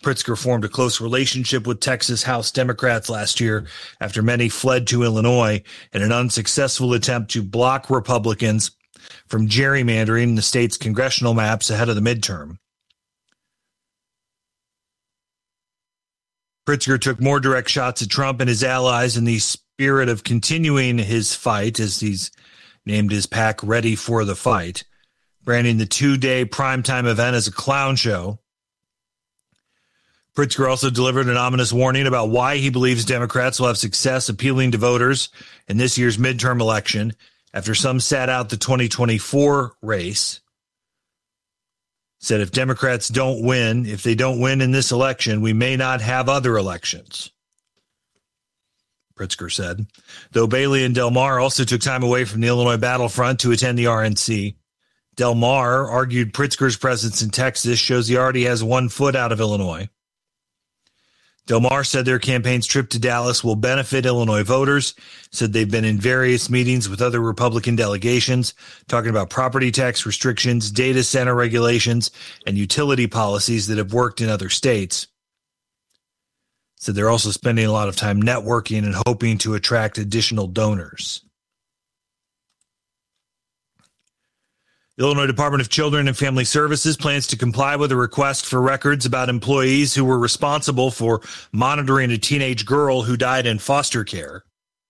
Pritzker formed a close relationship with Texas House Democrats last year after many fled to Illinois in an unsuccessful attempt to block Republicans from gerrymandering the state's congressional maps ahead of the midterm. Pritzker took more direct shots at Trump and his allies in the spirit of continuing his fight, as he's named his PAC Ready for the Fight, branding the two-day primetime event as a clown show. Pritzker also delivered an ominous warning about why he believes Democrats will have success appealing to voters in this year's midterm election after some sat out the 2024 race. Said if Democrats don't win, if they don't win in this election, we may not have other elections. Pritzker said, though Bailey and Del Mar also took time away from the Illinois battlefront to attend the RNC. Del Mar argued Pritzker's presence in Texas shows he already has one foot out of Illinois. Del Mar said their campaign's trip to Dallas will benefit Illinois voters, said they've been in various meetings with other Republican delegations, talking about property tax restrictions, data center regulations, and utility policies that have worked in other states. Said they're also spending a lot of time networking and hoping to attract additional donors. The Illinois Department of Children and Family Services plans to comply with a request for records about employees who were responsible for monitoring a teenage girl who died in foster care.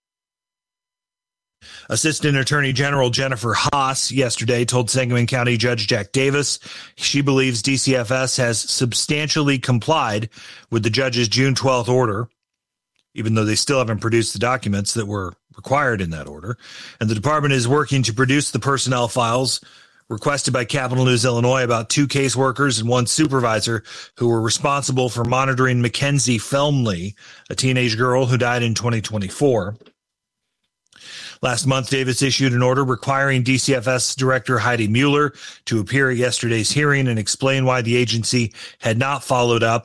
Assistant Attorney General Jennifer Haas yesterday told Sangamon County Judge Jack Davis she believes DCFS has substantially complied with the judge's June 12th order, even though they still haven't produced the documents that were required in that order. And the department is working to produce the personnel files requested by Capital News Illinois about 2 caseworkers and 1 supervisor who were responsible for monitoring Mackenzie Felmley, a teenage girl who died in 2024. Last month, Davis issued an order requiring DCFS Director Heidi Mueller to appear at yesterday's hearing and explain why the agency had not followed up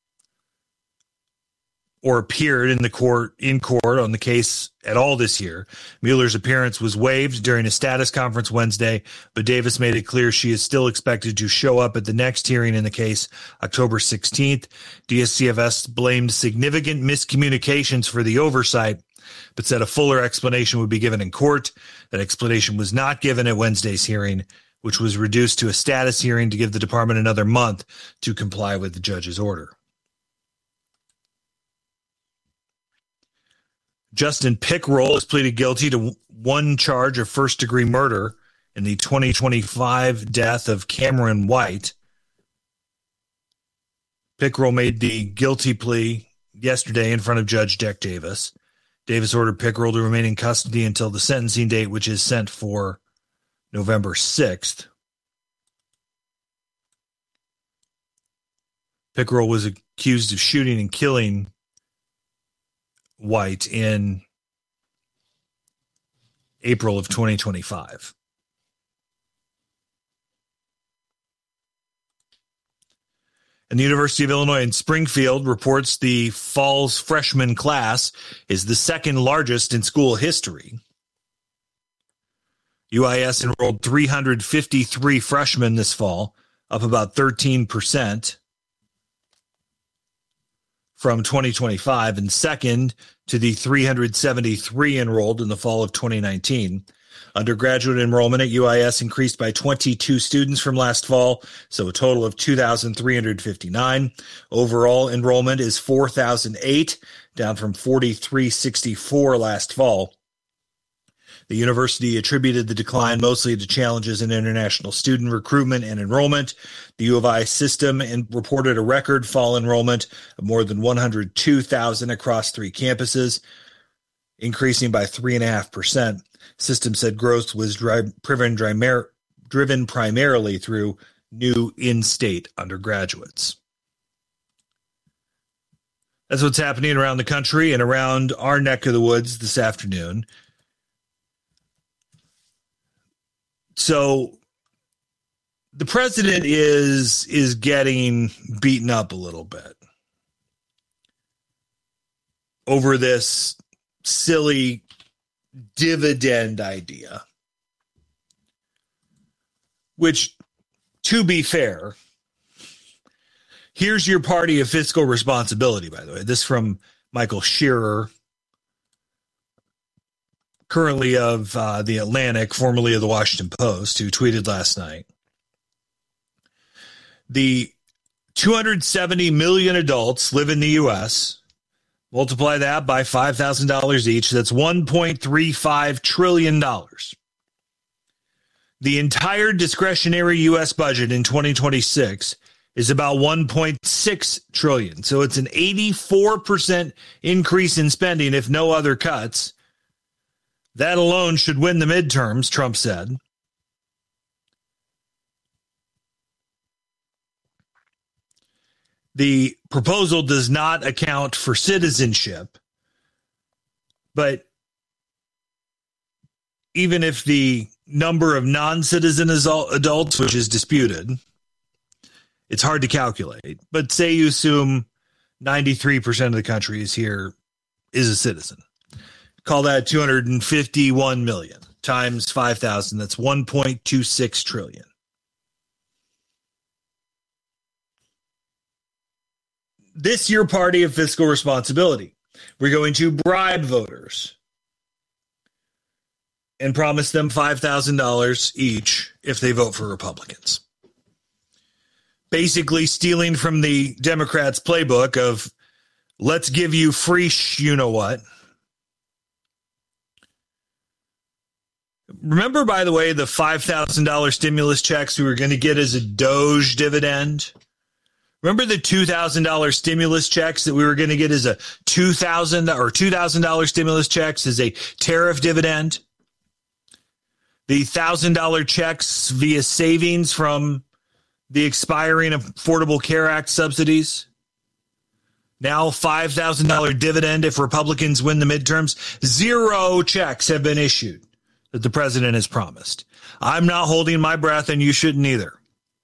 or appeared in court on the case at all this year. Mueller's appearance was waived during a status conference Wednesday, but Davis made it clear she is still expected to show up at the next hearing in the case October 16th. DCFS blamed significant miscommunications for the oversight, but said a fuller explanation would be given in court. That explanation was not given at Wednesday's hearing, which was reduced to a status hearing to give the department another month to comply with the judge's order. Justin Pickrell has pleaded guilty to 1 charge of first-degree murder in the 2025 death of Cameron White. Pickrell made the guilty plea yesterday in front of Judge Jack Davis. Davis ordered Pickrell to remain in custody until the sentencing date, which is set for November 6th. Pickrell was accused of shooting and killing White in April of 2025. And the University of Illinois in Springfield reports the fall's freshman class is the second largest in school history. UIS enrolled 353 freshmen this fall, up about 13% from 2025, and second to the 373 enrolled in the fall of 2019. Undergraduate enrollment at UIS increased by 22 students from last fall, so a total of 2,359. Overall enrollment is 4,008, down from 4,364 last fall. The university attributed the decline mostly to challenges in international student recruitment and enrollment. The U of I system reported a record fall enrollment of more than 102,000 across 3 campuses, increasing by 3.5%. System said growth was driven primarily through new in-state undergraduates. That's what's happening around the country and around our neck of the woods this afternoon. So the president is getting beaten up a little bit over this silly dividend idea, which, to be fair, Here's your party of fiscal responsibility, by the way. This from Michael Shearer, currently of The Atlantic, formerly of The Washington Post, who tweeted last night. The 270 million adults live in the U.S. Multiply that by $5,000 each. That's $1.35 trillion. The entire discretionary U.S. budget in 2026 is about $1.6 trillion. So it's an 84% increase in spending, if no other cuts. That alone should win the midterms, Trump said. The proposal does not account for citizenship, but even if the number of non-citizen adults, which is disputed, it's hard to calculate. But say you assume 93% of the country is a citizen. Call that 251 million times 5,000. That's 1.26 trillion. This your party of fiscal responsibility. We're going to bribe voters and promise them $5,000 each if they vote for Republicans. Basically stealing from the Democrats' playbook of let's give you free you-know-what. Remember, by the way, the $5,000 stimulus checks we were going to get as a Doge dividend? Remember the $2,000 stimulus checks that we were going to get as a $2,000 stimulus checks as a tariff dividend? The $1,000 checks via savings from the expiring Affordable Care Act subsidies? Now $5,000 dividend if Republicans win the midterms. 0 checks have been issued that the president has promised. I'm not holding my breath, and you shouldn't either.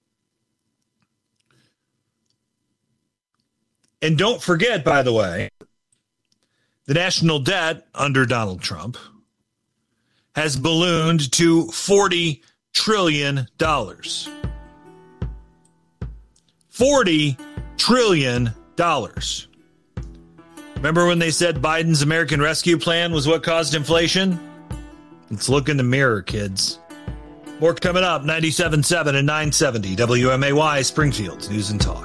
And don't forget, by the way, the national debt under Donald Trump has ballooned to $40 trillion. $40 trillion. Remember when they said Biden's American Rescue Plan was what caused inflation? Let's look in the mirror, kids. More coming up, 97.7 and 970 WMAY, Springfield's News and Talk.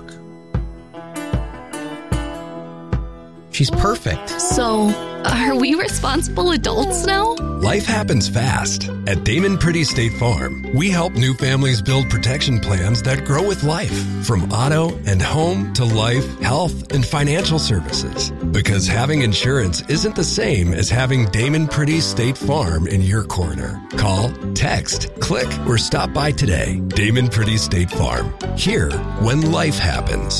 She's perfect. So, are we responsible adults now? Life happens fast. At Damon Pretty State Farm, we help new families build protection plans that grow with life. From auto and home to life, health, and financial services. Because having insurance isn't the same as having Damon Pretty State Farm in your corner. Call, text, click, or stop by today. Damon Pretty State Farm. Here when life happens.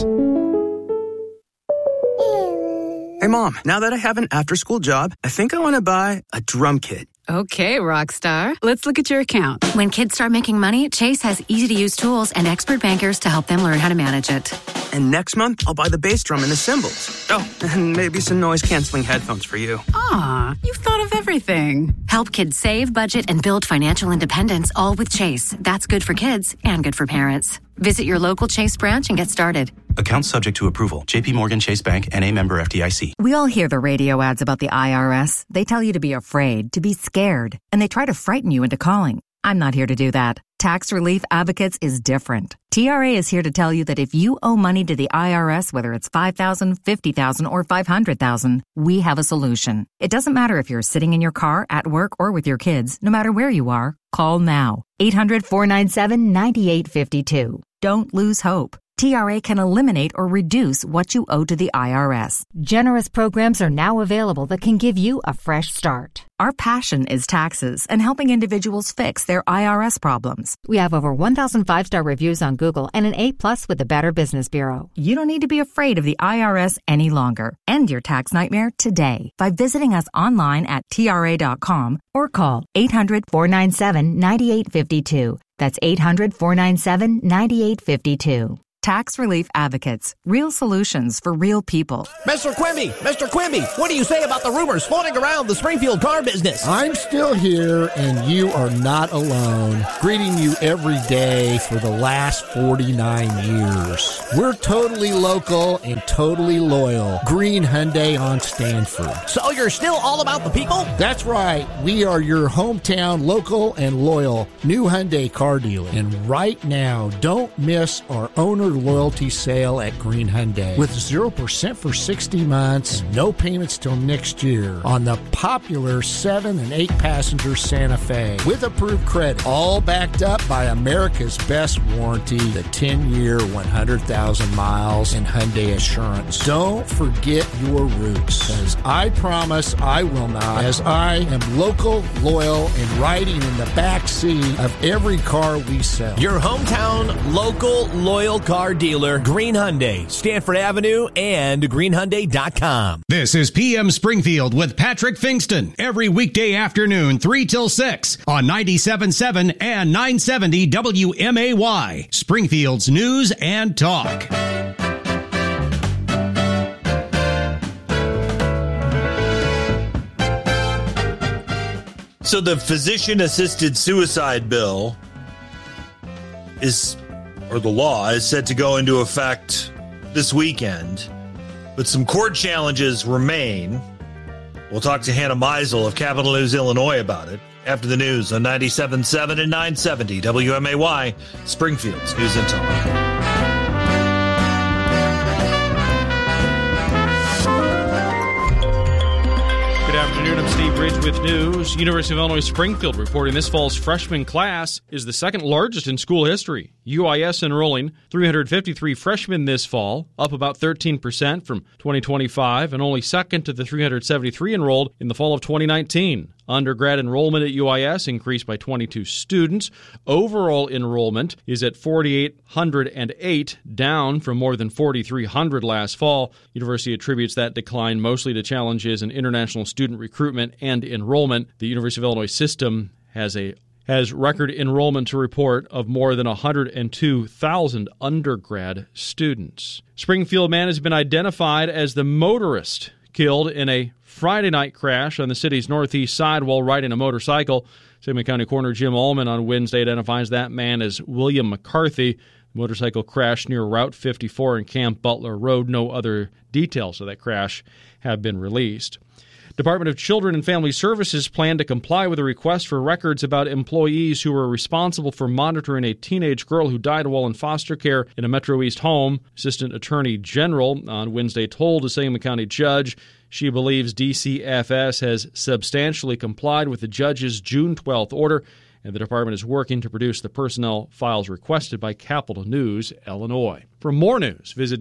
Hey, Mom, now that I have an after-school job, I think I want to buy a drum kit. Okay, Rockstar. Let's look at your account. When kids start making money, Chase has easy-to-use tools and expert bankers to help them learn how to manage it. And next month, I'll buy the bass drum and the cymbals. Oh, and maybe some noise-canceling headphones for you. Aw, you've thought of everything. Help kids save, budget, and build financial independence, all with Chase. That's good for kids and good for parents. Visit your local Chase branch and get started. Account subject to approval. J.P. Morgan Chase Bank, N.A. member FDIC. We all hear the radio ads about the IRS. They tell you to be afraid, to be scared, and they try to frighten you into calling. I'm not here to do that. Tax Relief Advocates is different. TRA is here to tell you that if you owe money to the IRS, whether it's $5,000, $50,000, or $500,000, we have a solution. It doesn't matter if you're sitting in your car, at work, or with your kids. No matter where you are, call now. 800-497-9852. Don't lose hope. TRA can eliminate or reduce what you owe to the IRS. Generous programs are now available that can give you a fresh start. Our passion is taxes and helping individuals fix their IRS problems. We have over 1,000 5-star reviews on Google and an A+ with the Better Business Bureau. You don't need to be afraid of the IRS any longer. End your tax nightmare today by visiting us online at TRA.com or call 800-497-9852. That's 800-497-9852. Tax Relief Advocates. Real solutions for real people. Mr. Quimby, what do you say about the rumors floating around the Springfield car business? I'm still here, and you are not alone. Greeting you every day for the last 49 years. We're totally local and totally loyal. Green Hyundai on Stanford. So you're still all about the people? That's right. We are your hometown local and loyal new Hyundai car dealer. And right now, don't miss our owner loyalty sale at Green Hyundai with 0% for 60 months and no payments till next year on the popular 7 and 8 passenger Santa Fe with approved credit, all backed up by America's best warranty, the 10-year 100,000 miles and Hyundai Assurance. Don't forget your roots, because I promise I will not, as I am local, loyal, and riding in the back seat of every car we sell. Your hometown local loyal car dealer, Green Hyundai, Stanford Avenue, and greenhyundai.com. This is PM Springfield with Patrick Fingston every weekday afternoon 3 till 6 on 97.7 and 970 WMAY, Springfield's News and Talk. So the physician-assisted suicide bill the law is set to go into effect this weekend, but some court challenges remain. We'll talk to Hannah Meisel of Capital News Illinois about it after the news on 97.7 and 970 WMAY, Springfield's News and Talk. Good afternoon, I'm Steve Ridge with news. University of Illinois Springfield reporting this fall's freshman class is the second largest in school history. UIS enrolling 353 freshmen this fall, up about 13% from 2025, and only second to the 373 enrolled in the fall of 2019. Undergrad enrollment at UIS increased by 22 students. Overall enrollment is at 4,808, down from more than 4,300 last fall. University attributes that decline mostly to challenges in international student recruitment and enrollment. The University of Illinois system has record enrollment to report of more than 102,000 undergrad students. Springfield man has been identified as the motorist killed in a Friday night crash on the city's northeast side while riding a motorcycle. Sangamon County Coroner Jim Ullman on Wednesday identifies that man as William McCarthy. The motorcycle crashed near Route 54 and Camp Butler Road. No other details of that crash have been released. Department of Children and Family Services plan to comply with a request for records about employees who were responsible for monitoring a teenage girl who died while in foster care in a Metro East home. Assistant Attorney General on Wednesday told a Sangamon County judge she believes DCFS has substantially complied with the judge's June 12th order, and the department is working to produce the personnel files requested by Capital News, Illinois. For more news, visit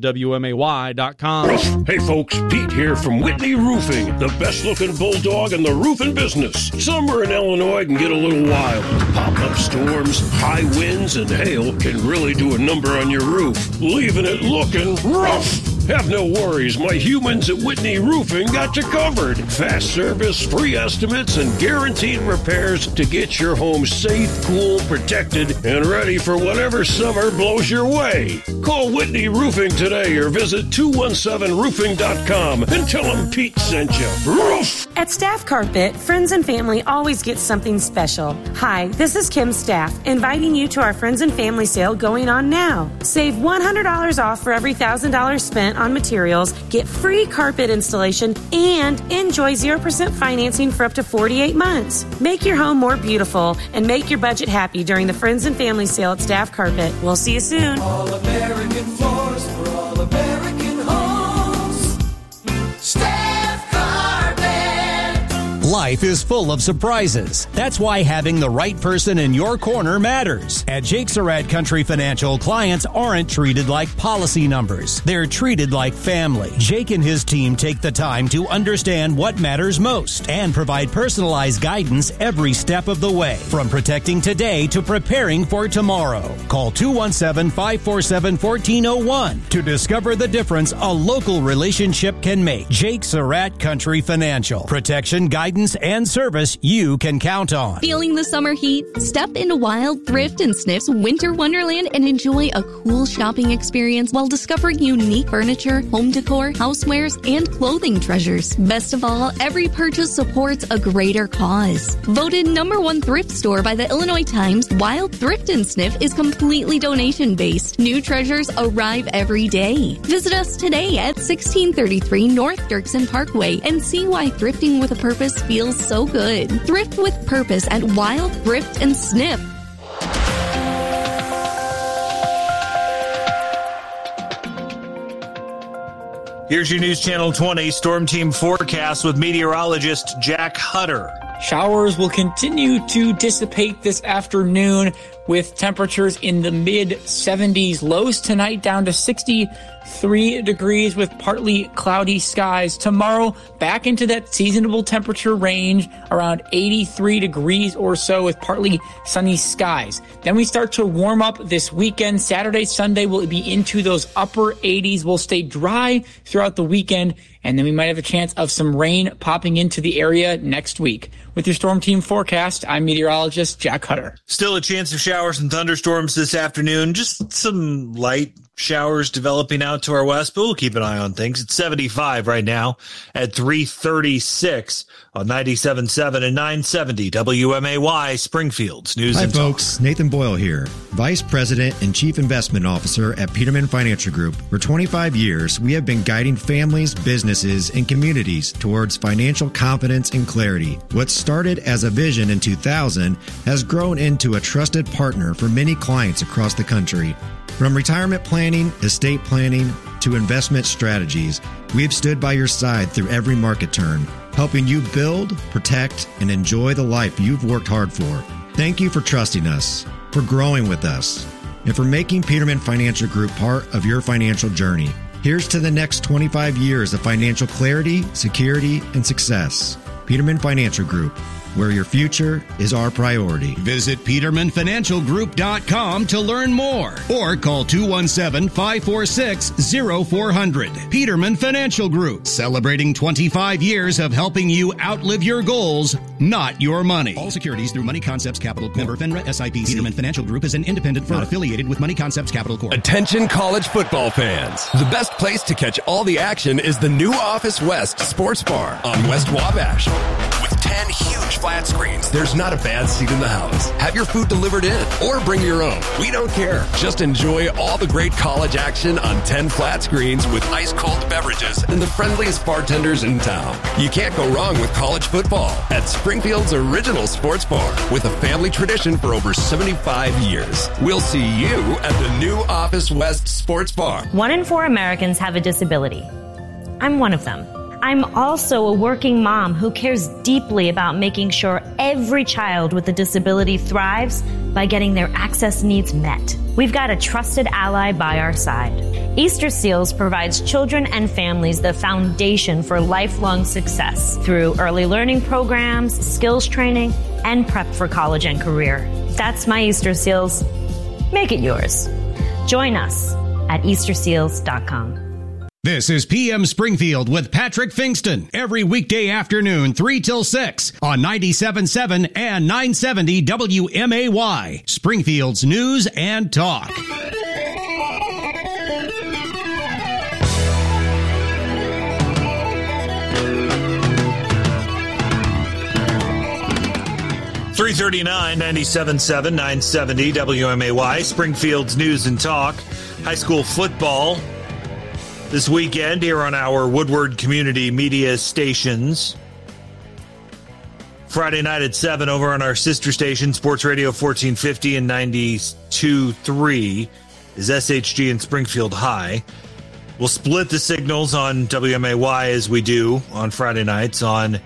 WMAY.com. Hey folks, Pete here from Whitney Roofing, the best-looking bulldog in the roofing business. Summer in Illinois can get a little wild. Pop-up storms, high winds, and hail can really do a number on your roof, leaving it looking rough. Have no worries, my humans at Whitney Roofing got you covered. Fast service, free estimates, and guaranteed repairs to get your home safe, cool, protected, and ready for whatever summer blows your way. Call Whitney Roofing today or visit 217roofing.com and tell them Pete sent you. Roof! At Staff Carpet, friends and family always get something special. Hi, this is Kim Staff, inviting you to our Friends and Family sale going on now. Save $100 off for every $1,000 spent on materials, get free carpet installation, and enjoy 0% financing for up to 48 months. Make your home more beautiful and make your budget happy during the Friends and Family sale at Staff Carpet. We'll see you soon. All American floors for all American homes. Staff Carpet. Life is full of surprises. That's why having the right person in your corner matters. At Jake Surratt Country Financial, clients aren't treated like policy numbers. They're treated like family. Jake and his team take the time to understand what matters most and provide personalized guidance every step of the way, from protecting today to preparing for tomorrow. Call 217-547-1401 to discover the difference a local relationship can make. Jake Surratt Country Financial. Protection, guidance, guidance and service you can count on. Feeling the summer heat? Step into Wild Thrift and Sniff's Winter Wonderland and enjoy a cool shopping experience while discovering unique furniture, home decor, housewares, and clothing treasures. Best of all, every purchase supports a greater cause. Voted #1 thrift store by the Illinois Times, Wild Thrift and Sniff is completely donation-based. New treasures arrive every day. Visit us today at 1633 North Dirksen Parkway and see why thrifting with a purpose feels so good. Thrift with purpose at Wild Thrift and Sniff. Here's your News Channel 20 Storm Team forecast with meteorologist Jack Hutter. Showers will continue to dissipate this afternoon with temperatures in the mid-70s. Lows tonight down to 63 degrees with partly cloudy skies. Tomorrow, back into that seasonable temperature range, around 83 degrees or so with partly sunny skies. Then we start to warm up this weekend. Saturday, Sunday will be into those upper 80s. We'll stay dry throughout the weekend, and then we might have a chance of some rain popping into the area next week. With your Storm Team forecast, I'm meteorologist Jack Hutter. Still a chance of showers and thunderstorms this afternoon. Just some light showers developing out to our west, but we'll keep an eye on things. It's 75 right now at 3:36 on 97.7 and 970 WMAY, Springfield's News Hi, and folks. Talk. Nathan Boyle here, Vice President and Chief Investment Officer at Peterman Financial Group. For 25 years, we have been guiding families, businesses, and communities towards financial confidence and clarity. What started as a vision in 2000 has grown into a trusted partner for many clients across the country. From retirement planning, estate planning, to investment strategies, we have stood by your side through every market turn, helping you build, protect, and enjoy the life you've worked hard for. Thank you for trusting us, for growing with us, and for making Peterman Financial Group part of your financial journey. Here's to the next 25 years of financial clarity, security, and success. Peterman Financial Group, where your future is our priority. Visit PetermanFinancialGroup.com to learn more or call 217-546-0400. Peterman Financial Group, celebrating 25 years of helping you outlive your goals, not your money. All securities through Money Concepts Capital Corp. Member FINRA SIPC. Peterman Financial Group is an independent firm not affiliated with Money Concepts Capital Corp. Attention college football fans. The best place to catch all the action is the new Office West Sports Bar on West Wabash. With 10 huge flat screens, there's not a bad seat in the house. Have your food delivered in or bring your own. We don't care. Just enjoy all the great college action on 10 flat screens with ice-cold beverages and the friendliest bartenders in town. You can't go wrong with college football at Springfield's original sports bar with a family tradition for over 75 years. We'll see you at the new Office West Sports Bar. 1 in 4 Americans have a disability. I'm one of them. I'm also a working mom who cares deeply about making sure every child with a disability thrives by getting their access needs met. We've got a trusted ally by our side. Easter Seals provides children and families the foundation for lifelong success through early learning programs, skills training, and prep for college and career. That's my Easter Seals. Make it yours. Join us at EasterSeals.com. This is PM Springfield with Patrick Fingston every weekday afternoon 3 till 6 on 97.7 and 970 WMAY, Springfield's News and Talk. .339, 97.7, 970 WMAY, Springfield's News and Talk. High school football this weekend here on our Woodward Community Media stations. Friday night at 7 over on our sister station, Sports Radio 1450 and 92.3 is SHG and Springfield High. We'll split the signals on WMAY as we do on Friday nights on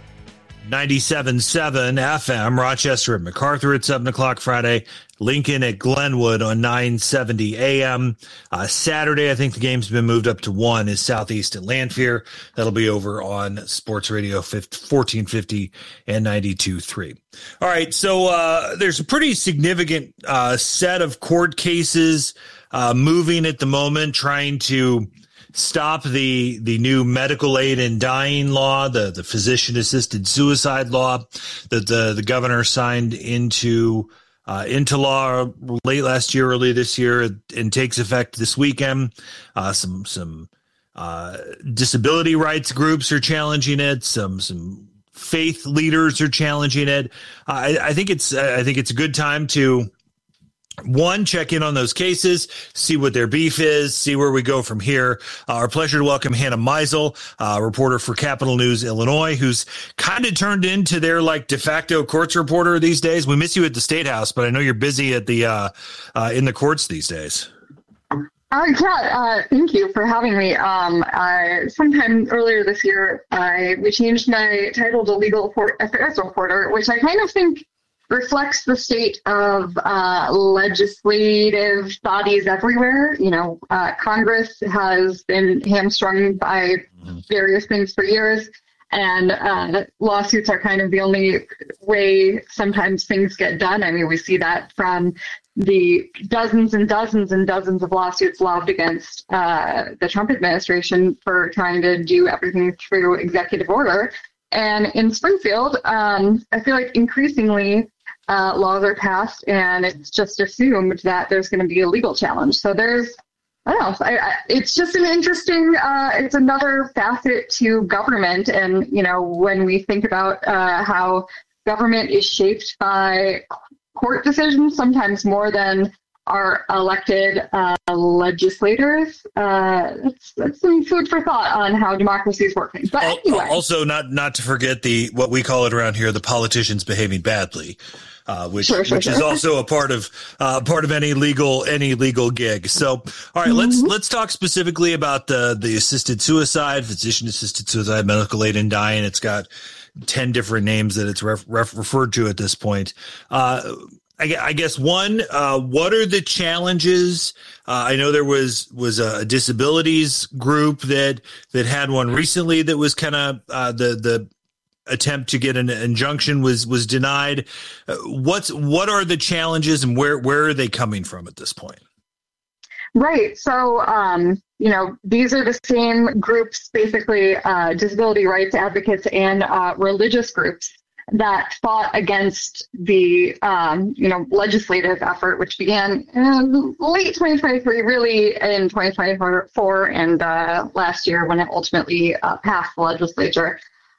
97.7 FM, Rochester at MacArthur at 7 o'clock Friday, Lincoln at Glenwood on 970 AM. Saturday, I think the game's been moved up to 1, is Southeast at Lanphier. That'll be over on Sports Radio 1450 and 92.3. All right, so there's a pretty significant set of court cases moving at the moment, trying to stop the new medical aid in dying law, the physician-assisted suicide law that the governor signed into law late last year, early this year, and takes effect this weekend. Some disability rights groups are challenging it. Some faith leaders are challenging it. I think it's a good time to, one, check in on those cases, see what their beef is, see where we go from here. Our pleasure to welcome Hannah Meisel, reporter for Capital News Illinois, who's kind of turned into their de facto courts reporter these days. We miss you at the State House, but I know you're busy at the in the courts these days. Thank you for having me. Sometime earlier this year, we changed my title to Legal Affairs Reporter, which I kind of think reflects the state of legislative bodies everywhere. Congress has been hamstrung by various things for years, and lawsuits are kind of the only way sometimes things get done. I mean, we see that from the dozens and dozens and dozens of lawsuits lobbed against the Trump administration for trying to do everything through executive order. And in Springfield, I feel like increasingly laws are passed and it's just assumed that there's going to be a legal challenge. So it's just an interesting, it's another facet to government. And, when we think about how government is shaped by court decisions, sometimes more than our elected legislators, that's some food for thought on how democracy is working. But anyway. Also, not to forget what we call it around here, the politicians behaving badly. Which is also a part of any legal gig. So, all right, let's talk specifically about the assisted suicide, physician assisted suicide, medical aid in dying. It's got 10 different names that it's referred to at this point. I guess one, what are the challenges? I know there was a disabilities group that had one recently that was kind of the attempt to get an injunction was denied. What are the challenges and where are they coming from at this point? Right. So, these are the same groups, basically disability rights advocates and religious groups that fought against the, legislative effort, which began in late 2023, really in 2024 and last year when it ultimately passed the legislature.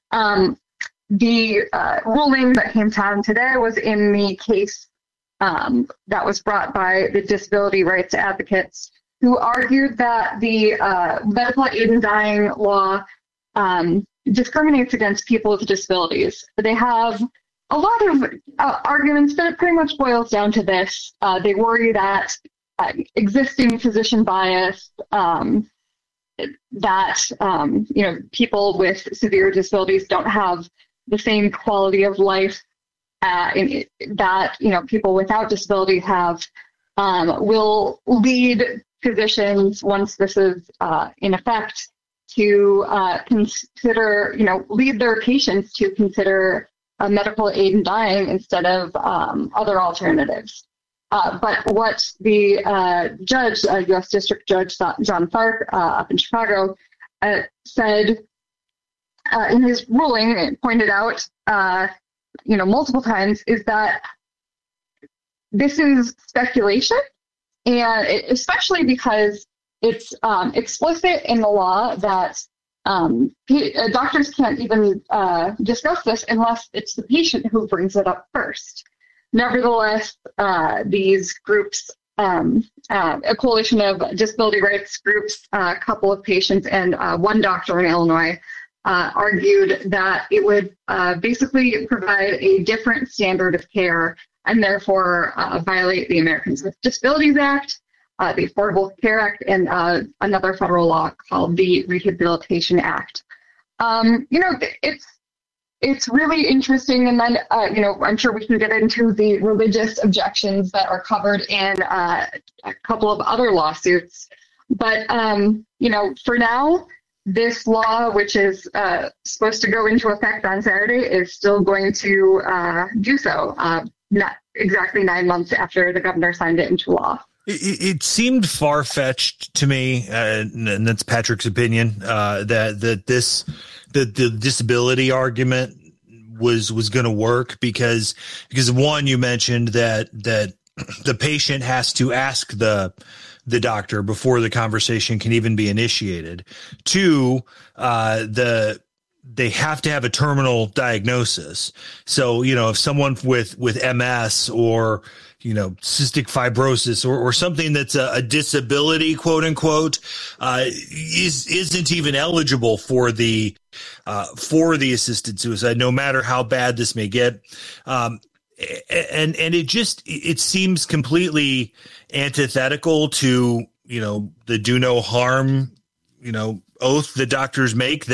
The ruling that came down today was in the case that was brought by the disability rights advocates, who argued that the medical aid in dying law discriminates against people with disabilities. They have a lot of arguments, but it pretty much boils down to this. They worry that existing physician bias, that people with severe disabilities don't have the same quality of life that people without disability have, will lead physicians, once this is in effect, to consider, lead their patients to consider medical aid in dying instead of other alternatives. But what the judge, U.S. District Judge John Tharp up in Chicago, said in his ruling, and pointed out, multiple times, is that this is speculation, and especially because it's explicit in the law that doctors can't even discuss this unless it's the patient who brings it up first. Nevertheless, these groups, a coalition of disability rights groups, a couple of patients, and one doctor in Illinois argued that it would basically provide a different standard of care and therefore violate the Americans with Disabilities Act, the Affordable Care Act, and another federal law called the Rehabilitation Act. It's really interesting, and then I'm sure we can get into the religious objections that are covered in a couple of other lawsuits. But for now, this law, which is supposed to go into effect on Saturday, is still going to do so, not exactly 9 months after the governor signed it into law. It seemed far-fetched to me, and that's Patrick's opinion, that the disability argument was going to work because one, you mentioned that the patient has to ask the doctor before the conversation can even be initiated. Two, they have to have a terminal diagnosis. So, if someone with MS or, cystic fibrosis or something that's a disability, quote unquote, isn't even eligible for the assisted suicide, no matter how bad this may get. And it seems completely antithetical to, the do no harm, oath the doctors make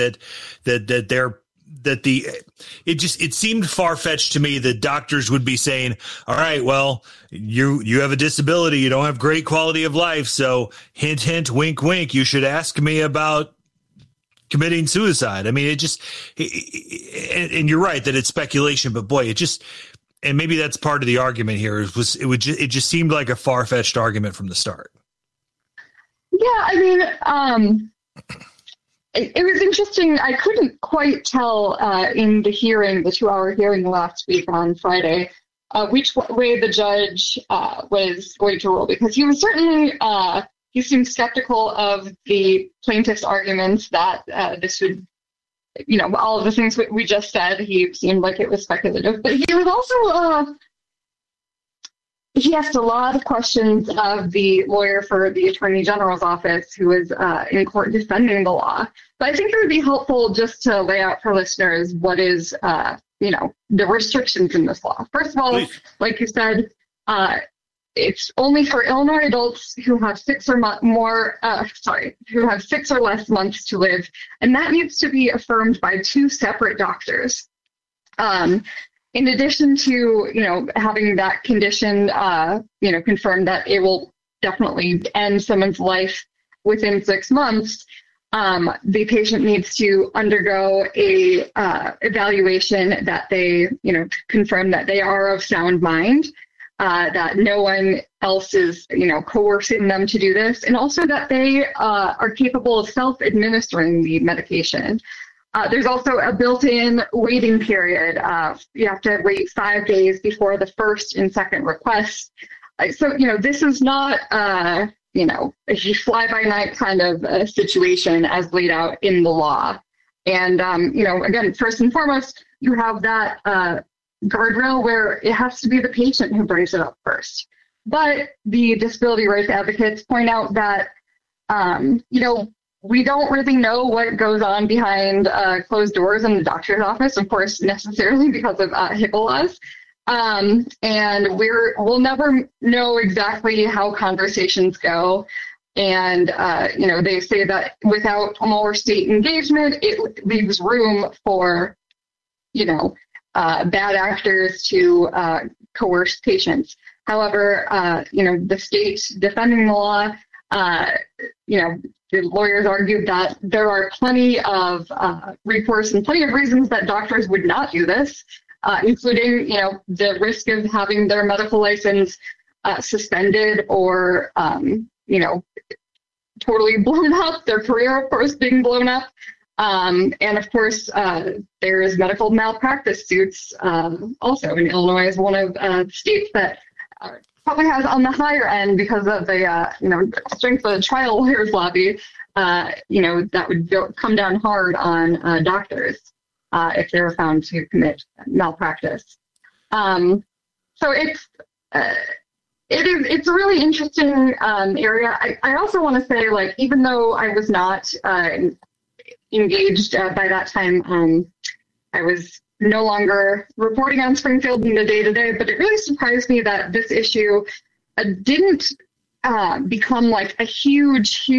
it seemed far-fetched to me that doctors would be saying, all right, well, you have a disability, you don't have great quality of life, so hint, hint, wink, wink, you should ask me about committing suicide. I mean, and you're right that it's speculation, but boy, and maybe that's part of the argument here. It just seemed like a far-fetched argument from the start. Yeah, I mean, it was interesting. I couldn't quite tell in the 2-hour hearing last week on Friday, which way the judge was going to rule, because he was certainly, he seemed skeptical of the plaintiff's arguments that this would, all of the things we just said. He seemed like it was speculative, but he was also, he asked a lot of questions of the lawyer for the Attorney General's office who was in court defending the law. But I think it would be helpful just to lay out for listeners what is, the restrictions in this law. First of all, like you said, it's only for Illinois adults who have 6 or less months to live. And that needs to be affirmed by 2 separate doctors. In addition to, having that condition, confirmed that it will definitely end someone's life within 6 months, the patient needs to undergo a evaluation that they, confirm that they are of sound mind, that no one else is, coercing them to do this, and also that they are capable of self-administering the medication. There's also a built-in waiting period. You have to wait 5 days before the first and second request. So, this is not, a fly-by-night kind of a situation as laid out in the law. And, again, first and foremost, you have that guardrail where it has to be the patient who brings it up first. But the disability rights advocates point out that, we don't really know what goes on behind closed doors in the doctor's office, of course, necessarily because of HIPAA laws. And we'll never know exactly how conversations go. And, they say that without more state engagement, it leaves room for, bad actors to coerce patients. However, the state defending the law, the lawyers argued that there are plenty of recourse and plenty of reasons that doctors would not do this, including, the risk of having their medical license suspended or, totally blown up, their career, of course, being blown up. And of course, there is medical malpractice suits also. And Illinois is one of the states that probably has on the higher end because of the, strength of the trial lawyers lobby, that would come down hard on doctors if they were found to commit malpractice. So it's a really interesting area. I also want to say, even though I was not engaged by that time, I was no longer reporting on Springfield in the day-to-day, but it really surprised me that this issue didn't become a huge,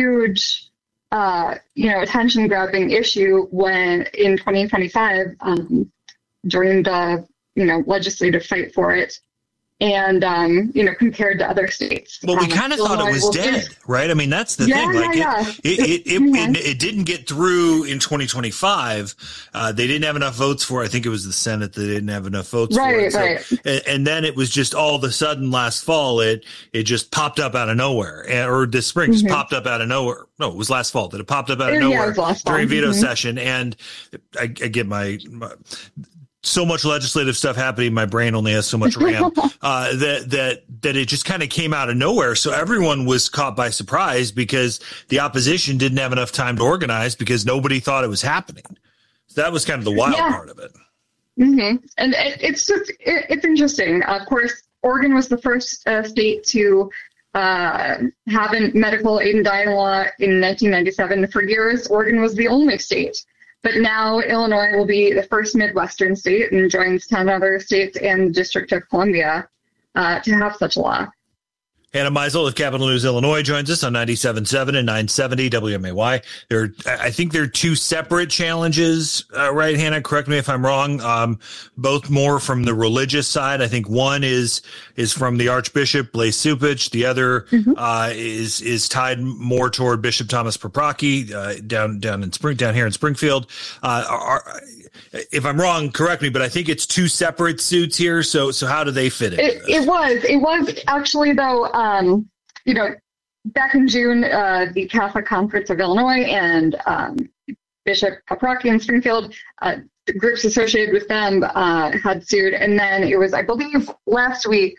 attention-grabbing issue when in 2025, during the, legislative fight for it. and compared to other states. Well, we kind of thought it was dead, right? I mean, that's the thing. Like it didn't get through in 2025. They didn't have enough votes for. I think it was the Senate that didn't have enough votes for it. So, and then it was just all of a sudden last fall, it just popped up out of nowhere, or this spring just popped up out of nowhere. No, it was last fall that it popped up out of nowhere during veto session, and I get my so much legislative stuff happening. My brain only has so much RAM that it just kind of came out of nowhere. So everyone was caught by surprise because the opposition didn't have enough time to organize because nobody thought it was happening. So that was kind of the wild part of it. And it's interesting. Of course, Oregon was the first state to have a medical aid and dying law in 1997. For years, Oregon was the only state. But now Illinois will be the first Midwestern state and joins 10 other states and the District of Columbia to have such a law. Hannah Meisel of Capital News Illinois joins us on 97.7 and 970 WMAY. I think there are two separate challenges, right, Hannah? Correct me if I'm wrong. Both more from the religious side. I think one is from the Archbishop Blaise Cupich. The other is tied more toward Bishop Thomas Paprocki down here in Springfield. If I'm wrong, correct me, but I think it's two separate suits here. So how do they fit in? It was actually, though, back in June, the Catholic Conference of Illinois and Bishop Paprocki in Springfield, the groups associated with them had sued. And then it was, I believe, last week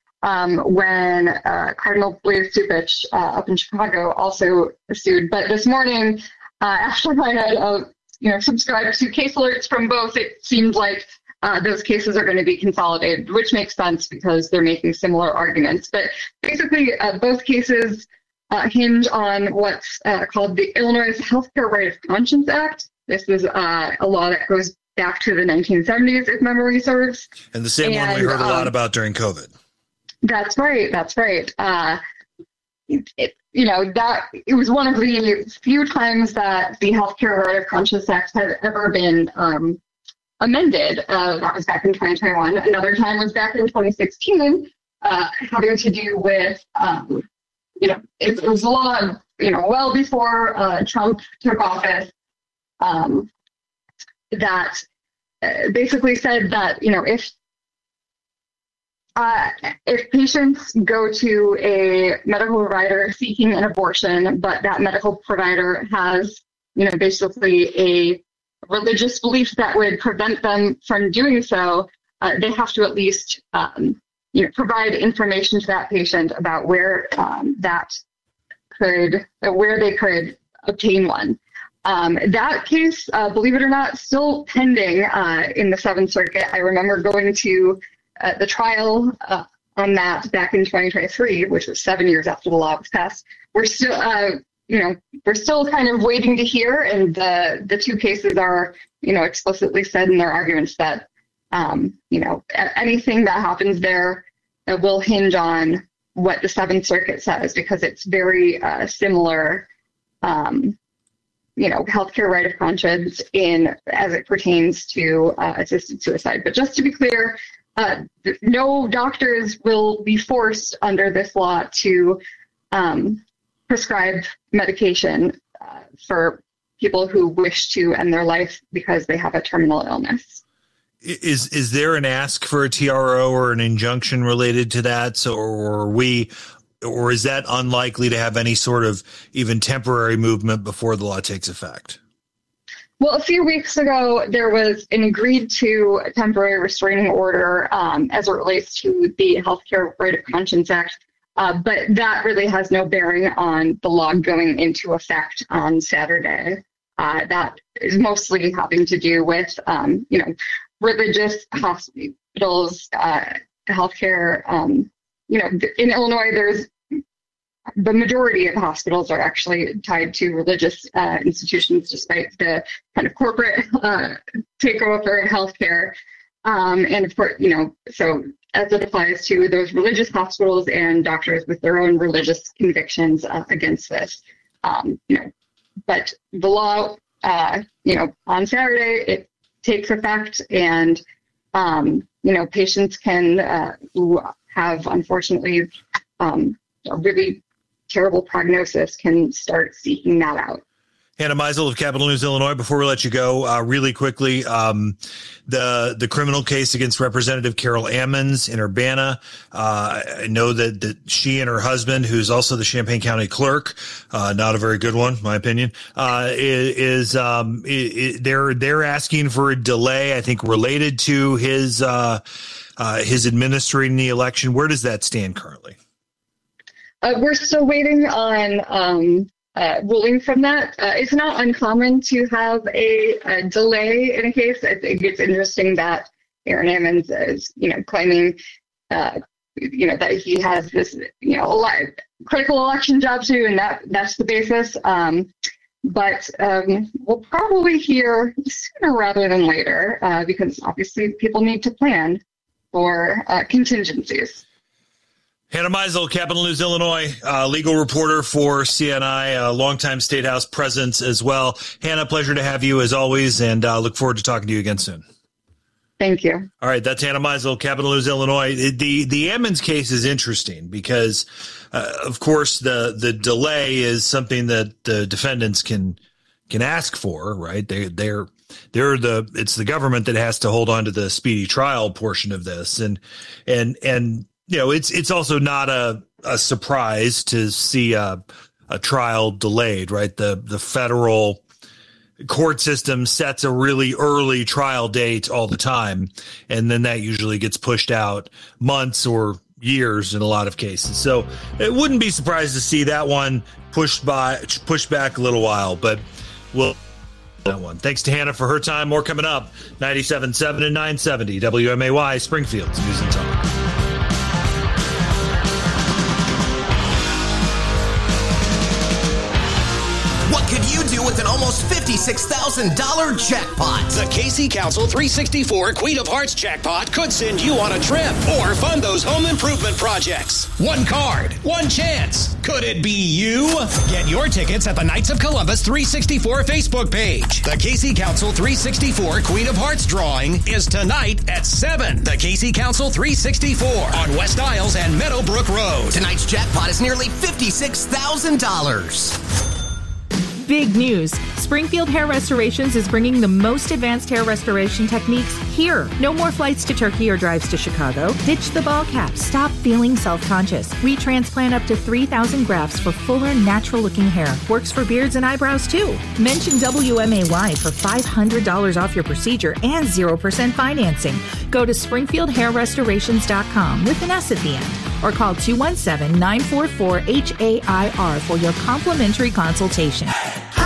when Cardinal Blaise Cupich up in Chicago also sued. But this morning, after I had subscribed to case alerts from both, it seemed like those cases are going to be consolidated, which makes sense because they're making similar arguments. But basically, both cases hinge on what's called the Illinois Healthcare Right of Conscience Act. This is a law that goes back to the 1970s, if memory serves. And the same one we heard a lot about during COVID. That's right. It was one of the few times that the Healthcare Right of Conscience Act had ever been amended. That was back in 2021. Another time was back in 2016, having to do with, it was a law, well before Trump took office, that basically said that, if patients go to a medical provider seeking an abortion, but that medical provider has, basically a religious belief that would prevent them from doing so, they have to at least, provide information to that patient about where where they could obtain one. That case, believe it or not, still pending in the Seventh Circuit. I remember going to the trial on that back in 2023, which was 7 years after the law was passed. We're still, we're still kind of waiting to hear, and the two cases are, explicitly said in their arguments that, anything that happens there will hinge on what the Seventh Circuit says, because it's very similar, healthcare right of conscience as it pertains to assisted suicide. But just to be clear, no doctors will be forced under this law to prescribe medication for people who wish to end their life because they have a terminal illness. Is there an ask for a TRO or an injunction related to that? So, or is that unlikely to have any sort of even temporary movement before the law takes effect? Well, a few weeks ago, there was an agreed to temporary restraining order as it relates to the Healthcare Right of Conscience Act, but that really has no bearing on the law going into effect on Saturday. That is mostly having to do with, religious hospitals, healthcare. In Illinois, the majority of hospitals are actually tied to religious institutions, despite the kind of corporate takeover of healthcare. And of course, so as it applies to those religious hospitals and doctors with their own religious convictions against this, but the law, on Saturday, it takes effect, and, patients can, who have, unfortunately, a really terrible prognosis can start seeking that out. Hannah Meisel of Capital News Illinois. Before we let you go, really quickly, the criminal case against Representative Carol Ammons in Urbana. I know that she and her husband, who's also the Champaign County clerk, not a very good one, in my opinion, they're asking for a delay, I think, related to his administrating the election. Where does that stand currently? We're still waiting on ruling from that. It's not uncommon to have a delay in a case. I think it's interesting that Aaron Ammons is, claiming, that he has this, critical election job too, and that's the basis. But we'll probably hear sooner rather than later, because obviously people need to plan for contingencies. Hannah Meisel, Capital News Illinois, legal reporter for CNI, longtime State House presence as well. Hannah, pleasure to have you as always, and look forward to talking to you again soon. Thank you. All right, that's Hannah Meisel, Capital News Illinois. The Ammons case is interesting because, of course, the delay is something that the defendants can ask for, right? It's the government that has to hold on to the speedy trial portion of this, and it's also not a surprise to see a trial delayed, right? The federal court system sets a really early trial date all the time, and then that usually gets pushed out months or years in a lot of cases. So it wouldn't be surprised to see that one pushed back a little while, but that one. Thanks to Hannah for her time. More coming up. 97.7 and 970 WMAY Springfield's News and Talk. What could you do with an almost $56,000 jackpot? The Casey Council 364 Queen of Hearts jackpot could send you on a trip or fund those home improvement projects. One card, one chance. Could it be you? Get your tickets at the Knights of Columbus 364 Facebook page. The Casey Council 364 Queen of Hearts drawing is tonight at 7. The Casey Council 364 on West Isles and Meadowbrook Road. Tonight's jackpot is nearly $56,000. Big news. Springfield Hair Restorations is bringing the most advanced hair restoration techniques here. No more flights to Turkey or drives to Chicago. Ditch the ball cap. Stop feeling self-conscious. We transplant up to 3,000 grafts for fuller, natural-looking hair. Works for beards and eyebrows, too. Mention WMAY for $500 off your procedure and 0% financing. Go to SpringfieldHairRestorations.com with an S at the end. Or call 217-944-HAIR for your complimentary consultation.